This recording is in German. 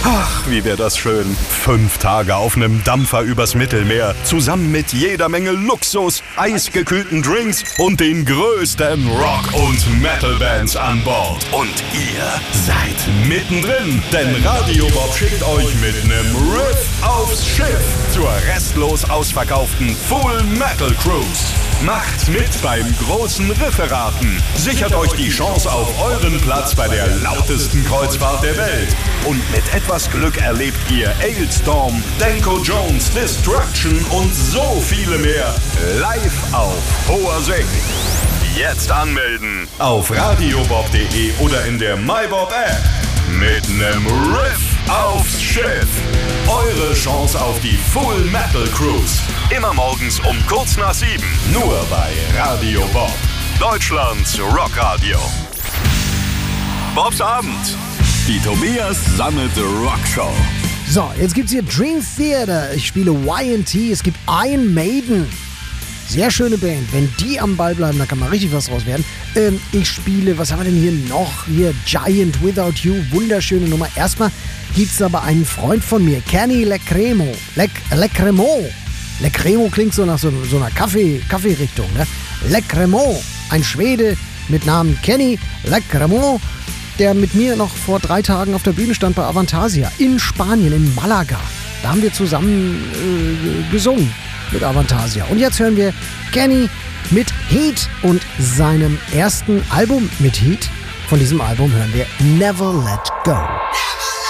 Ach, wie wäre das schön. 5 Tage auf einem Dampfer übers Mittelmeer, zusammen mit jeder Menge Luxus, eisgekühlten Drinks und den größten Rock- und Metal-Bands an Bord. Und ihr seid mittendrin, denn Radio Bob schickt euch mit einem Riff aufs Schiff zur restlos ausverkauften Full Metal Cruise. Macht mit beim großen Rifferaten. Sichert euch die Chance auf euren Platz bei der lautesten Kreuzfahrt der Welt. Und mit etwas Glück erlebt ihr Ailstorm, Danko Jones, Destruction und so viele mehr live auf hoher See. Jetzt anmelden auf radiobob.de oder in der MyBob App. Mit nem Riff aufs Schiff. Eure Chance auf die Full Metal Cruise. Immer morgens um kurz nach 7. Nur bei Radio Bob. Deutschlands Rockradio. Bobs Abend. Die Tobias Sammelte Rockshow. So, jetzt gibt's hier Dream Theater. Ich spiele Y&T. Es gibt Iron Maiden. Sehr schöne Band. Wenn die am Ball bleiben, da kann mal richtig was draus werden. Ich spiele, was haben wir denn hier noch? Hier Giant Without You. Wunderschöne Nummer. Erstmal gibt's aber einen Freund von mir, Kenny Lecremo. Lecremo klingt so nach so einer Kaffeerichtung, ne? Lecremo. Ein Schwede mit Namen Kenny Lecremo, der mit mir noch vor 3 Tagen auf der Bühne stand bei Avantasia in Spanien, in Malaga. Da haben wir zusammen gesungen mit Avantasia. Und jetzt hören wir Kenny mit Heat und seinem ersten Album mit Heat. Von diesem Album hören wir Never Let Go.